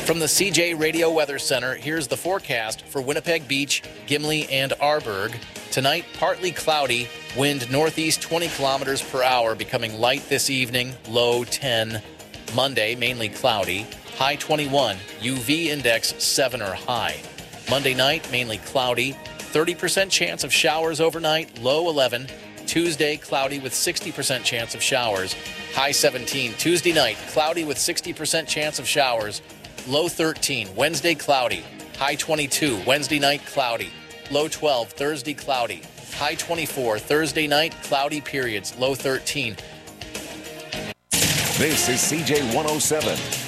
From the CJ Radio Weather Center, here's the forecast for Winnipeg Beach, Gimli, and Arborg. Tonight, partly cloudy, wind northeast 20 kilometers per hour, becoming light this evening, low 10. Monday, mainly cloudy, high 21, UV index 7 or high. Monday night, mainly cloudy, 30% chance of showers overnight, low 11. Tuesday, cloudy with 60% chance of showers, high 17. Tuesday night, cloudy with 60% chance of showers, low 13. Wednesday, cloudy, high 22. Wednesday night, cloudy, low 12. Thursday, cloudy, high 24. Thursday night, cloudy periods, low 13. This is CJ 107.